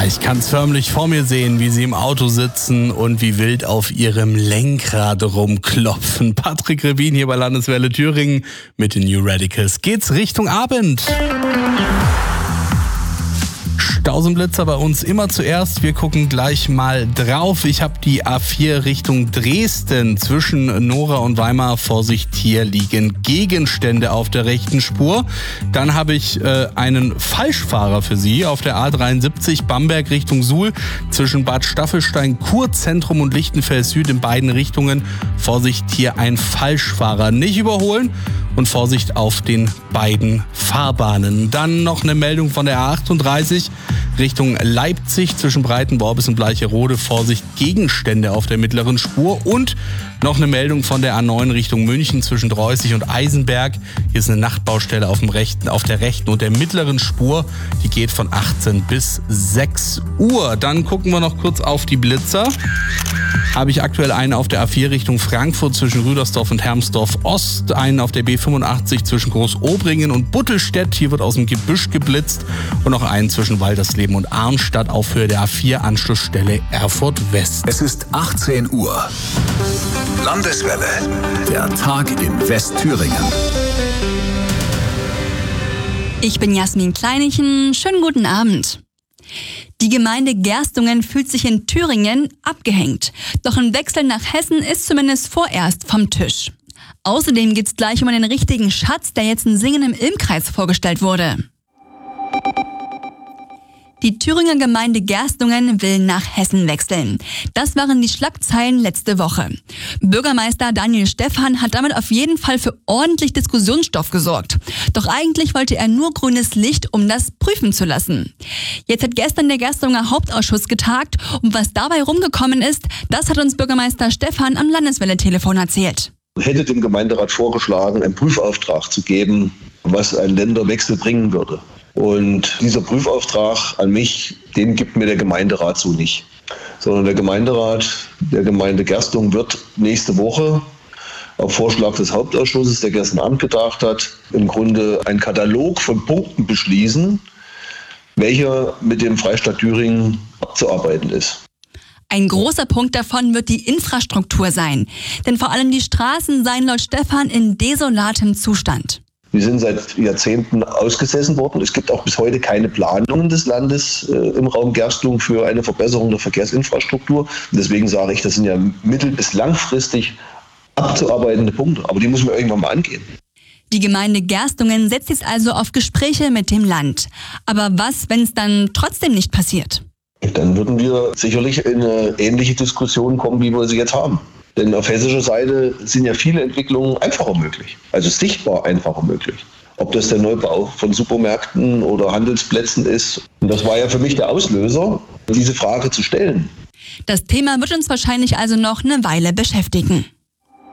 Ich kann es förmlich vor mir sehen, wie sie im Auto sitzen und wie wild auf ihrem Lenkrad rumklopfen. Patrick Revin hier bei Landeswelle Thüringen mit den New Radicals. Geht's Richtung Abend. Stausenblitzer bei uns immer zuerst. Wir gucken gleich mal drauf. Ich habe die A4 Richtung Dresden. Zwischen Nora und Weimar, Vorsicht, hier liegen Gegenstände auf der rechten Spur. Dann habe ich einen Falschfahrer für Sie auf der A73 Bamberg Richtung Suhl. Zwischen Bad Staffelstein, Kurzentrum und Lichtenfels Süd in beiden Richtungen. Vorsicht, hier ein Falschfahrer. Nicht überholen. Und Vorsicht auf den beiden Fahrbahnen. Dann noch eine Meldung von der A38 Richtung Leipzig zwischen Breitenborn und Bleicherode. Vorsicht, Gegenstände auf der mittleren Spur. Und noch eine Meldung von der A9 Richtung München zwischen Dreußig und Eisenberg. Hier ist eine Nachtbaustelle auf der rechten und der mittleren Spur. Die geht von 18 bis 6 Uhr. Dann gucken wir noch kurz auf die Blitzer. Habe ich aktuell einen auf der A4 Richtung Frankfurt zwischen Rüdersdorf und Hermsdorf Ost, einen auf der B85 zwischen Großobringen und Buttelstedt, hier wird aus dem Gebüsch geblitzt, und noch einen zwischen Waltersleben und Arnstadt auf Höhe der A4 Anschlussstelle Erfurt West. Es ist 18 Uhr. Landeswelle, der Tag in Westthüringen. Ich bin Jasmin Kleinichen, schönen guten Abend. Die Gemeinde Gerstungen fühlt sich in Thüringen abgehängt. Doch ein Wechsel nach Hessen ist zumindest vorerst vom Tisch. Außerdem geht es gleich um einen richtigen Schatz, der jetzt in Singen im Ilmkreis vorgestellt wurde. Die Thüringer Gemeinde Gerstungen will nach Hessen wechseln. Das waren die Schlagzeilen letzte Woche. Bürgermeister Daniel Stephan hat damit auf jeden Fall für ordentlich Diskussionsstoff gesorgt. Doch eigentlich wollte er nur grünes Licht, um das prüfen zu lassen. Jetzt hat gestern der Gerstunger Hauptausschuss getagt und was dabei rumgekommen ist, das hat uns Bürgermeister Stephan am Landeswelle-Telefon erzählt. Hätte dem Gemeinderat vorgeschlagen, einen Prüfauftrag zu geben, was ein Länderwechsel bringen würde. Und dieser Prüfauftrag an mich, den gibt mir der Gemeinderat so nicht. Sondern der Gemeinderat der Gemeinde Gerstungen wird nächste Woche auf Vorschlag des Hauptausschusses, der gestern Abend getagt hat, im Grunde einen Katalog von Punkten beschließen, welcher mit dem Freistaat Thüringen abzuarbeiten ist. Ein großer Punkt davon wird die Infrastruktur sein. Denn vor allem die Straßen seien laut Stephan in desolatem Zustand. Die sind seit Jahrzehnten ausgesessen worden. Es gibt auch bis heute keine Planungen des Landes im Raum Gerstungen für eine Verbesserung der Verkehrsinfrastruktur. Und deswegen sage ich, das sind ja mittel- bis langfristig abzuarbeitende Punkte. Aber die müssen wir irgendwann mal angehen. Die Gemeinde Gerstungen setzt jetzt also auf Gespräche mit dem Land. Aber was, wenn es dann trotzdem nicht passiert? Dann würden wir sicherlich in eine ähnliche Diskussion kommen, wie wir sie jetzt haben. Denn auf hessischer Seite sind ja viele Entwicklungen einfacher möglich, also sichtbar einfacher möglich. Ob das der Neubau von Supermärkten oder Handelsplätzen ist. Und das war ja für mich der Auslöser, diese Frage zu stellen. Das Thema wird uns wahrscheinlich also noch eine Weile beschäftigen.